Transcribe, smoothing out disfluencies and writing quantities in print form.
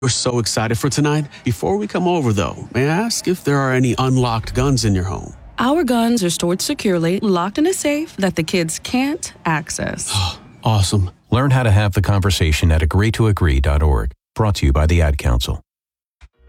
We're so excited for tonight. Before we come over, though, may I ask if there are any unlocked guns in your home? Our guns are stored securely, locked in a safe that the kids can't access. Awesome. Learn how to have the conversation at agreetoagree.org. Brought to you by the Ad Council.